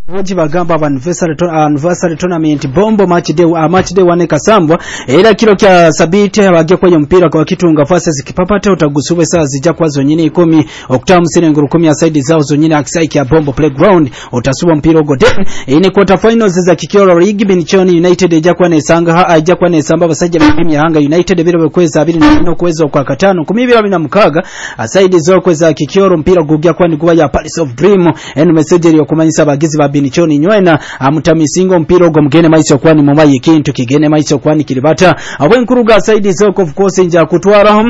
Waji bagamba anniversary tournament bombo match day wane kasambwa era kilo kya sabite abajja kwenye mpira kwa kitunga fase zikipapata utagusube saa zijja kwazo nyine 10 oktamu sirenguru 10 ya side zao zonyine akisaiki ya bombo playground utasuba mpira ogode ine quarter finals za Kikioro League Binichoni United ejja kwa nesamba basajja b'timu ya Hanga United biro bekweza 2 kweza kwa katano 2026 aside zo kweza Kikioro mpira gugya kwani kuba ya Palace of Dream eno message yo kumanyisa bagizi ba Binichoni nywena amutamisingo mpira ogo mgene maiso kwani mumaye kintu kigene maiso kwani kilibata abwenkuruga side zoko of course nja kutwara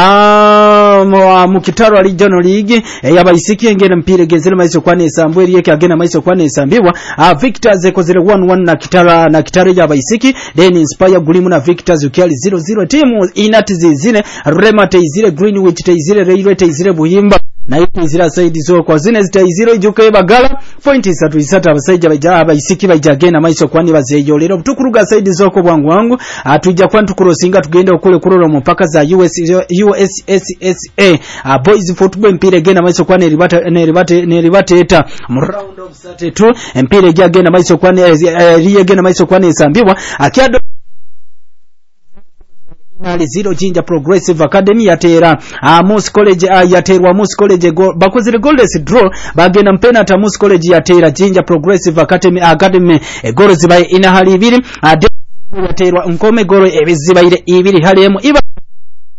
mu Kitaro Regional League yabayisiki ngene mpira gezele maiso kwani esambwe yake agena maiso kwani esambibwa Victors ekozere 1-1 na Kitaro yabayisiki then Inspire gulimu na Victors ukiali 0-0 timu inati zizine Rema teizire Greenwich teizire Railway teizire Buhimba na hiyo zira side zo kwa zine zitaiziro ijuke bagala point isatu isata abasajja bajaba isiki bajagena maiso kwani bazeyo lero tukuruga side zo ko bwangu wangu atujja kwantu kurosinga tugende okule kuroro mpaka za USSSA boys football mpire gena maiso kwani neribate eta mu round of 32 mpire jagena maiso kwani gena maiso kwani esambibwa akiado Zero Jinja Progressive Academy yatera Moose College yaterwa Moose College bakozire goalless draw bagenda mpenata Moose College yatera Jinja Progressive Academy goro zibaye ina hali ibiri yaterwa nkome goro ebizibaire ibiri hali emu iba